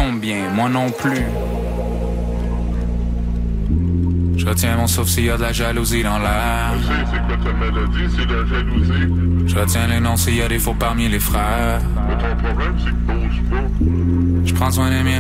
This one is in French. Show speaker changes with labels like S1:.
S1: tombe bien, moi non plus. Je retiens mon souffle s'il y a de la jalousie dans l'air.
S2: Je sais, c'est quoi ta maladie, c'est la jalousie.
S1: Je retiens les noms s'il y a des faux parmi les frères.
S2: Mais ton problème, c'est que bouge pas.
S1: Je prends soin des miens